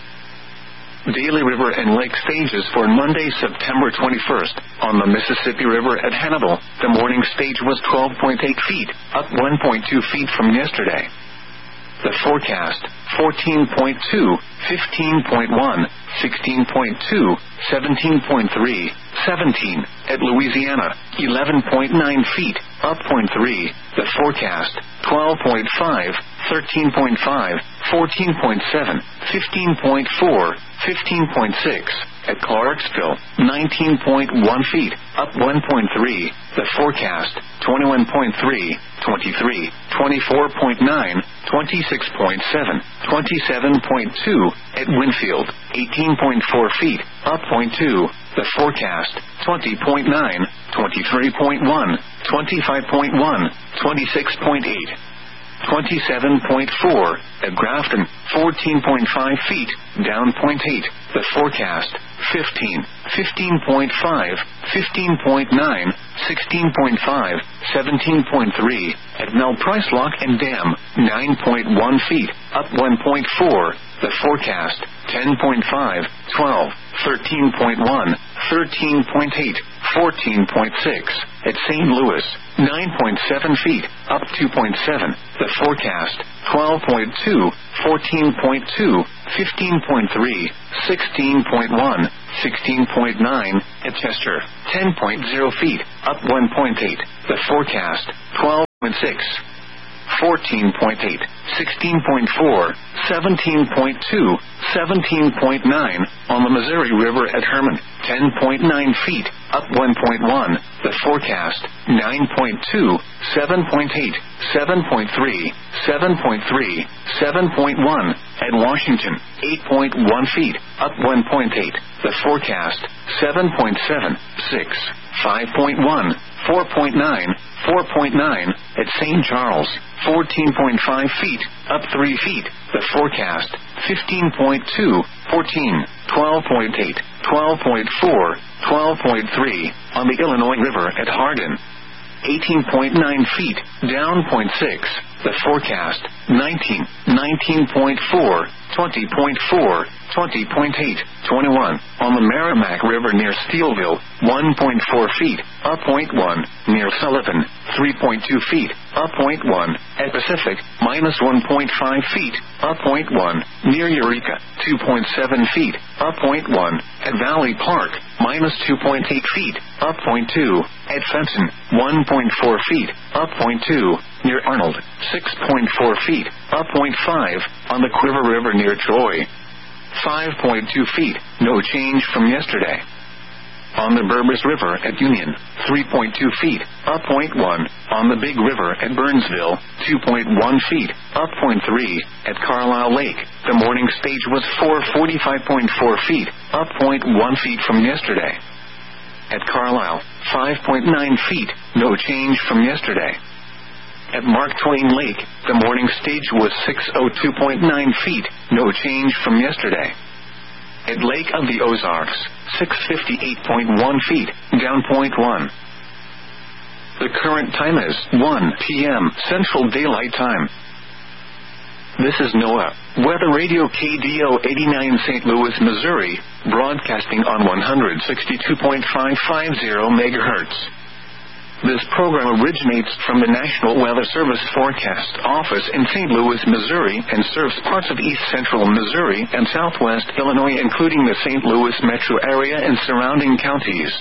Daily river and lake stages for Monday, September 21st. On the Mississippi River at Hannibal, the morning stage was 12.8 feet, up 1.2 feet from yesterday. The forecast: 14.2, 15.1, 16.2, 17.3, 17. At Louisiana, 11.9 feet, up 0.3. The forecast: 12.5, 13.5, 14.7, 15.4, 15.6. At Clarksville, 19.1 feet, up 1.3. The forecast: 21.3, 23, 24.9, 26.7, 27.2. At Winfield, 18.4 feet, up 0.2. The forecast: 20.9, 23.1, 25.1, 26.8. 27.4. At Grafton, 14.5 feet, down 0.8. The forecast: 15, 15.5, 15.9, 16.5, 17.3. At Mel Price Lock and Dam, 9.1 feet, up 1.4. The forecast: 10.5, 12, 13.1, 13.8, 14.6. At St. Louis, 9.7 feet, up 2.7. The forecast: 12.2, 14.2, 15.3, 16.1, 16.9. At Chester, 10.0 feet, up 1.8. The forecast: 12.6. 14.8, 16.4, 17.2, 17.9, on the Missouri River at Herman, 10.9 feet, up 1.1, the forecast, 9.2, 7.8, 7.3, 7.3, 7.1, at Washington, 8.1 feet, up 1.8, the forecast, 7.7, 6, 5.1, 4.9, 4.9, at St. Charles, 14.5 feet, up 3 feet, the forecast, 15.2, 14, 12.8, 12.4, 12.3, on the Illinois River at Hardin, 18.9 feet, down 0.6, the forecast, 19, 19.4, 20.4, 20.8, 21, on the Merrimack River near Steelville, 1.4 feet, up 0.1, near Sullivan, 3.2 feet, up 0.1, at Pacific, minus 1.5 feet, up 0.1, near Eureka, 2.7 feet, up 0.1, at Valley Park, minus 2.8 feet, up 0.2, at Fenton, 1.4 feet, up 0.2, near Arnold, 6.4 feet, up 0.5, on the Quiver River near Troy, 5.2 feet, no change from yesterday. On the Burbus River at Union, 3.2 feet, up 0.1, on the Big River at Burnsville, 2.1 feet, up 0.3, at Carlisle Lake, the morning stage was 445.4 feet, up 0.1 feet from yesterday. At Carlisle, 5.9 feet, no change from yesterday. At Mark Twain Lake, the morning stage was 602.9 feet, no change from yesterday. At Lake of the Ozarks, 658.1 feet, down 0.1. The current time is 1 p.m. Central Daylight Time. This is NOAA Weather Radio KDO 89 St. Louis, Missouri, broadcasting on 162.550 MHz. This program originates from the National Weather Service Forecast Office in St. Louis, Missouri, and serves parts of east central Missouri and southwest Illinois, including the St. Louis metro area and surrounding counties.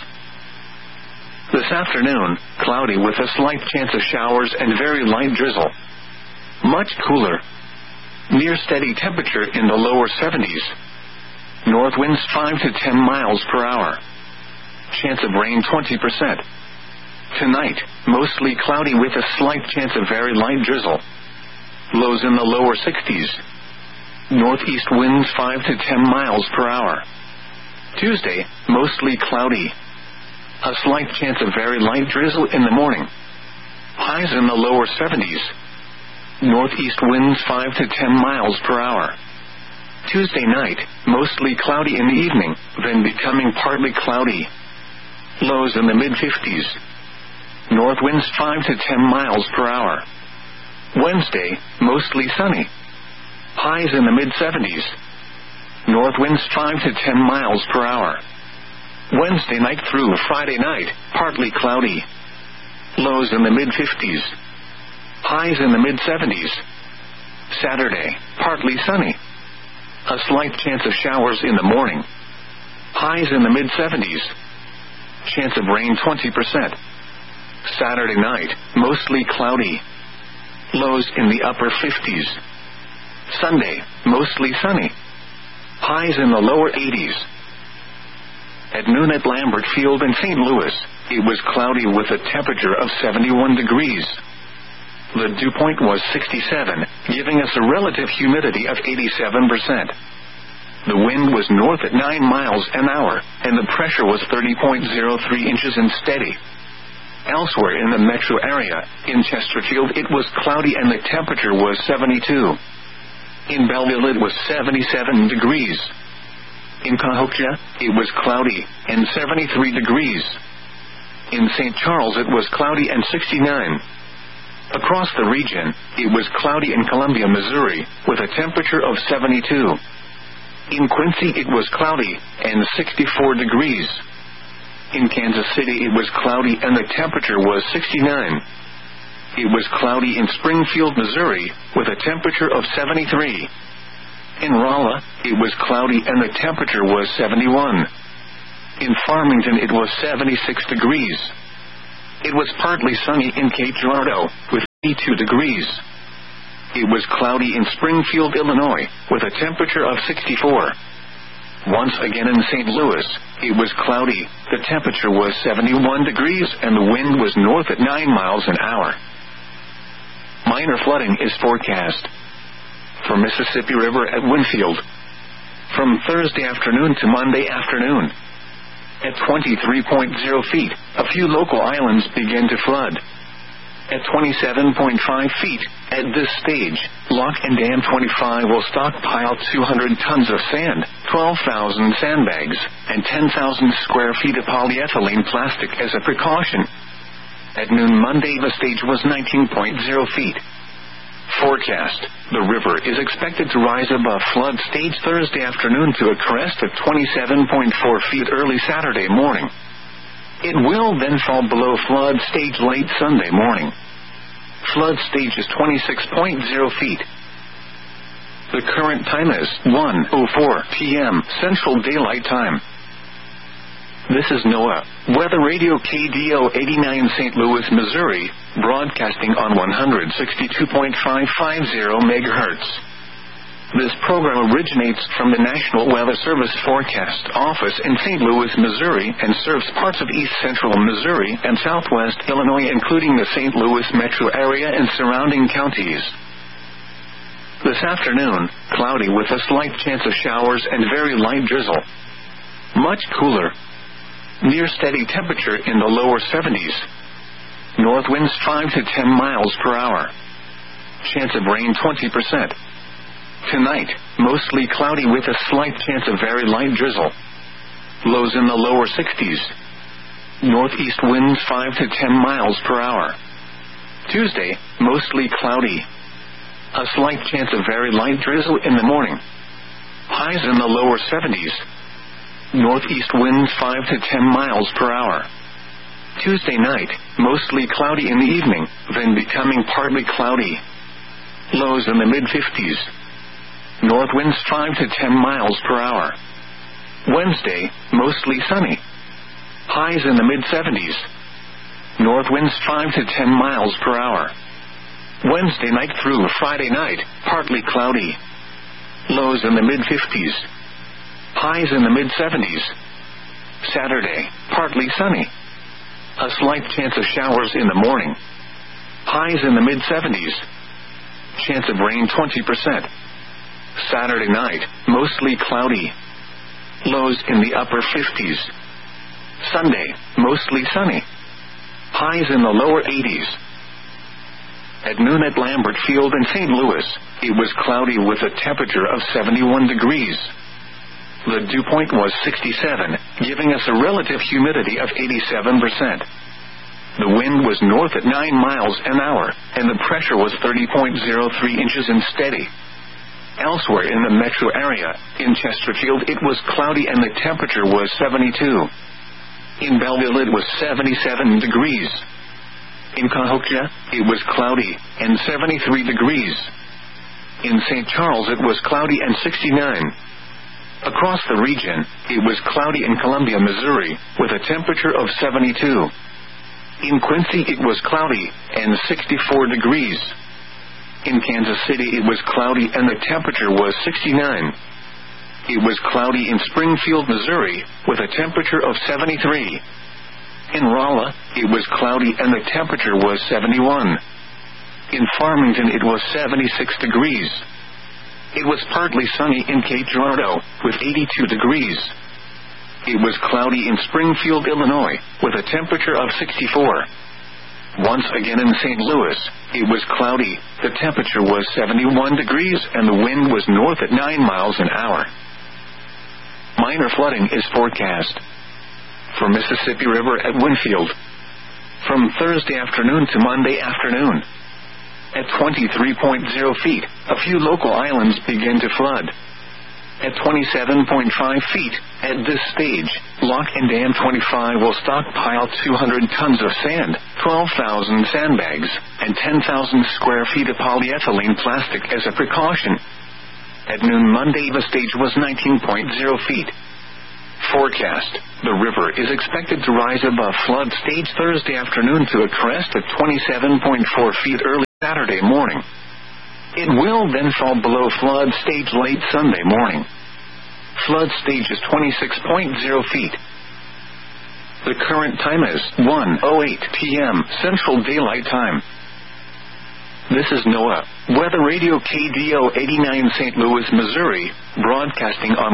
This afternoon, cloudy with a slight chance of showers and very light drizzle. Much cooler. Near steady temperature in the lower 70s. North winds 5 to 10 miles per hour. Chance of rain 20%. Tonight, mostly cloudy with a slight chance of very light drizzle. Lows in the lower 60s. Northeast winds 5 to 10 miles per hour. Tuesday, mostly cloudy. A slight chance of very light drizzle in the morning. Highs in the lower 70s. Northeast winds 5 to 10 miles per hour. Tuesday night, mostly cloudy in the evening, then becoming partly cloudy. Lows in the mid-50s. North winds 5 to 10 miles per hour. Wednesday, mostly sunny. Highs in the mid-70s. North winds 5 to 10 miles per hour. Wednesday night through Friday night, partly cloudy. Lows in the mid-50s. Highs in the mid-70s. Saturday, partly sunny. A slight chance of showers in the morning. Highs in the mid-70s. Chance of rain 20%. Saturday night, mostly cloudy. Lows in the upper 50s. Sunday, mostly sunny. Highs in the lower 80s. At noon at Lambert Field in St. Louis, it was cloudy with a temperature of 71 degrees. The dew point was 67, giving us a relative humidity of 87%. The wind was north at 9 miles an hour, and the pressure was 30.03 inches and steady. Elsewhere in the metro area, in Chesterfield it was cloudy and the temperature was 72. In Belleville it was 77 degrees. In Cahokia, it was cloudy and 73 degrees. In St. Charles it was cloudy and 69. Across the region, it was cloudy in Columbia, Missouri, with a temperature of 72. In Quincy it was cloudy and 64 degrees. In Kansas City it was cloudy and the temperature was 69. It was cloudy in Springfield, Missouri, with a temperature of 73. In Rolla, it was cloudy and the temperature was 71. In Farmington it was 76 degrees. It was partly sunny in Cape Girardeau, with 82 degrees. it was cloudy in Springfield, Illinois, with a temperature of 64. Once again in St. Louis, it was cloudy, the temperature was 71 degrees and the wind was north at 9 miles an hour. Minor flooding is forecast for Mississippi River at Winfield from Thursday afternoon to Monday afternoon. At 23.0 feet, a few local islands begin to flood. At 27.5 feet, at this stage, Lock and Dam 25 will stockpile 200 tons of sand, 12,000 sandbags, and 10,000 square feet of polyethylene plastic as a precaution. At noon Monday, the stage was 19.0 feet. Forecast: the river is expected to rise above flood stage Thursday afternoon to a crest of 27.4 feet early Saturday morning. It will then fall below flood stage late Sunday morning. Flood stage is 26.0 feet. The current time is 1:04 p.m. Central Daylight Time. This is NOAA Weather Radio KDO 89 St. Louis, Missouri, broadcasting on 162.550 MHz. This program originates from the National Weather Service Forecast Office in St. Louis, Missouri, and serves parts of east central Missouri and southwest Illinois, including the St. Louis metro area and surrounding counties. This afternoon, cloudy with a slight chance of showers and very light drizzle. Much cooler. Near steady temperature in the lower 70s. North winds 5 to 10 miles per hour. Chance of rain 20%. Tonight, mostly cloudy with a slight chance of very light drizzle. Lows in the lower 60s. Northeast winds 5 to 10 miles per hour. Tuesday, mostly cloudy. A slight chance of very light drizzle in the morning. Highs in the lower 70s. Northeast winds 5 to 10 miles per hour. Tuesday night, mostly cloudy in the evening, then becoming partly cloudy. Lows in the mid-50s. North winds 5 to 10 miles per hour. Wednesday, mostly sunny. Highs in the mid-70s. North winds 5 to 10 miles per hour. Wednesday night through Friday night, partly cloudy. Lows in the mid-50s. Highs in the mid-70s. Saturday, partly sunny. A slight chance of showers in the morning. Highs in the mid-70s. Chance of rain 20%. Saturday night, mostly cloudy. Lows in the upper 50s. Sunday, mostly sunny. Highs in the lower 80s. At noon at Lambert Field in St. Louis, it was cloudy with a temperature of 71 degrees. The dew point was 67, giving us a relative humidity of 87%. The wind was north at 9 miles an hour, and the pressure was 30.03 inches and steady. Elsewhere in the metro area, in Chesterfield, it was cloudy and the temperature was 72. In Belleville, it was 77 degrees. In Cahokia, it was cloudy and 73 degrees. In St. Charles, it was cloudy and 69. Across the region, it was cloudy in Columbia, Missouri, with a temperature of 72. In Quincy, it was cloudy and 64 degrees. In Kansas City, it was cloudy and the temperature was 69. It was cloudy in Springfield, Missouri, with a temperature of 73. In Rolla, it was cloudy and the temperature was 71. In Farmington, it was 76 degrees. It was partly sunny in Cape Girardeau, with 82 degrees. It was cloudy in Springfield, Illinois, with a temperature of 64. Once again in St. Louis, it was cloudy, the temperature was 71 degrees and the wind was north at 9 miles an hour. Minor flooding is forecast for Mississippi River at Winfield from Thursday afternoon to Monday afternoon. At 23.0 feet, a few local islands begin to flood. At 27.5 feet, at this stage, Lock and Dam 25 will stockpile 200 tons of sand, 12,000 sandbags, and 10,000 square feet of polyethylene plastic as a precaution. At noon Monday, the stage was 19.0 feet. Forecast: the river is expected to rise above flood stage Thursday afternoon to a crest of 27.4 feet early Saturday morning. It will then fall below flood stage late Sunday morning. Flood stage is 26.0 feet. The current time is 1:08 p.m. Central Daylight Time. This is NOAA Weather Radio KDO 89 St. Louis, Missouri, broadcasting on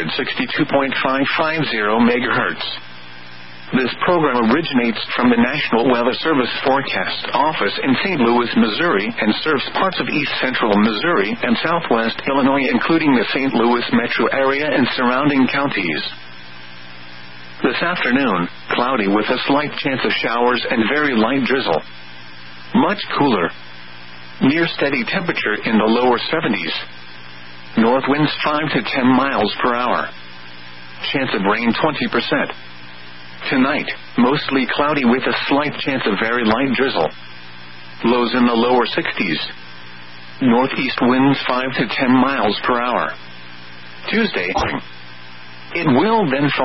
162.550 megahertz. This program originates from the National Weather Service Forecast Office in St. Louis, Missouri, and serves parts of east central Missouri and southwest Illinois, including the St. Louis metro area and surrounding counties. This afternoon, cloudy with a slight chance of showers and very light drizzle. Much cooler. Near steady temperature in the lower 70s. North winds 5 to 10 miles per hour. Chance of rain 20%. Tonight, mostly cloudy with a slight chance of very light drizzle. Lows in the lower 60s. Northeast winds 5 to 10 miles per hour. Tuesday, it will then fall.